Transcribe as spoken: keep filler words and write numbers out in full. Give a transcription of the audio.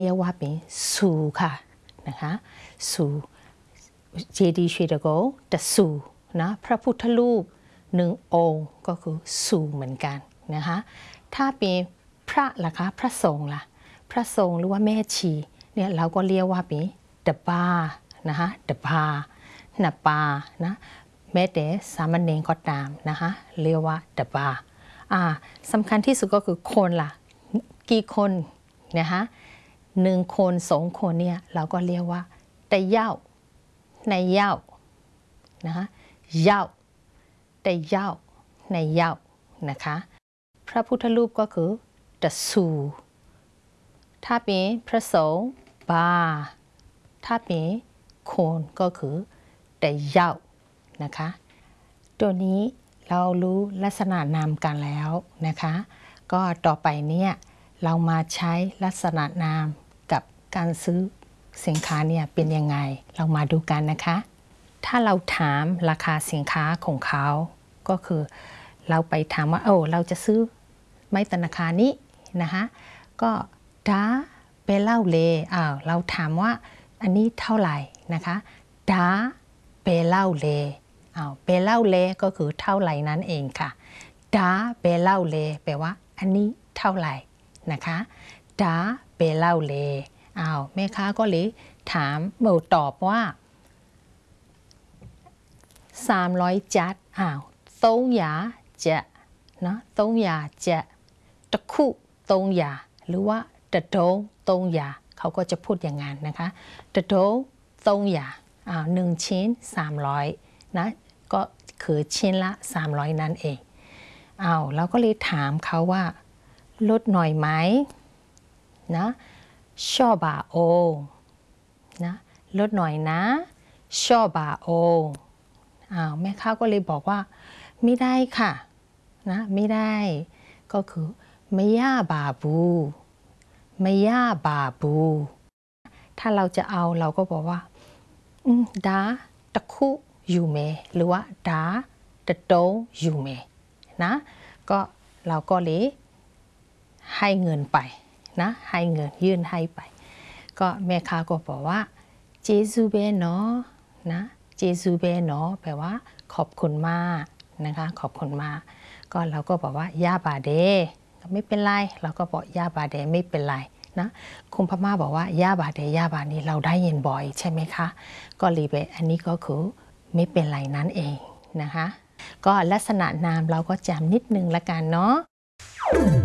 เรียกว่าเป็นสูค่ะนะคะสูเจดีย์เชตโกแต่สูนะพระพุทธรูปหนึ่งองค์ก็คือสูเหมือนกันนะคะถ้าเป็นพระล่ะคะพระสงฆ์ล่ะพระสงฆ์หรือว่าแม่ชีเนี่ยเราก็เรียกว่าเป็นเดบานะคะเดบาหนาปานะแม้แต่สามเณรก็ตามนะคะเรียกว่าเดบาอ่าสำคัญที่สุดก็คือคนล่ะกี่คนนะคะหนึ่งคนสองคนเนี่ยเราก็เรียกว่าแต่เย้าในเย้านะคะเย้าแต่เย้าในเย้านะคะพระพุทธรูปก็คือตะสูถ้าเป็นพระสงฆ์บาถ้าเป็นคนก็คือแต่เย้านะคะตัวนี้เรารู้ลักษณะนามกันแล้วนะคะก็ต่อไปเนี่ยเรามาใช้ลักษณะนามกับการซื้อสินค้าเนี่ยเป็นยังไงเรามาดูกันนะคะถ้าเราถามราคาสินค้าของเขาก็คือเราไปถามว่าโอ้เราจะซื้อไม้ธนาคารนี้นะคะก็ดาเปเล่าเลอ้าวเราถามว่าอันนี้เท่าไหร่นะคะดาเปเล่าเลอ้าวเปเล่าเลก็คือเท่าไหร่นั่นเองค่ะดาเปเล่าเลแปลว่าอันนี้เท่าไหร่นะคะดาเปเล่าเลอ้าวแม่ค้าก็เลยถามเมื่อตอบว่าสามร้อยจัดอ้าวตงหยาจะเนาะตงหยาจะตะคุตงหยาหรือว่าตะโดตงหยาเขาก็จะพูดอย่างนั้นนะคะตะโดตงหยาอ้าวหนึ่งชิ้นสามร้อยนะก็คือชิ้นละสามร้อยนั่นเองอ้าวเราก็เลยถามเขาว่าลดหน่อยไหมนะชอบบาโอนะลดหน่อยนะชอบบาโออ้าวแม่ค้าก็เลยบอกว่าไม่ได้ค่ะนะไม่ได้ก็คือไม่ย่าบาบูไม่ย่าบาบูถ้าเราจะเอาเราก็บอกว่าดาตะคุยูเมหรือว่าดาตะโตยูเมนะก็เราก็เลยให้เงินไปนะให้เงินยื่นให้ไปก็แม่ค้าก็บอกว่าเจซูเบเนาะนะเจซูเบเนาะแปลว่าขอบคุณมากนะคะขอบคุณมากก็เราก็บอกว่ายาบาเดไม่เป็นไรเราก็บอกยาบาเดไม่เป็นไรนะคุณพม่าบอกว่ายาบาเดยาบานี้เราได้ยินบ่อยใช่ไหมคะก็รีเบอันนี้ก็คือไม่เป็นไรนั่นเองนะคะก็ลักษณะนามเราก็จำนิดนึงละกันเนาะ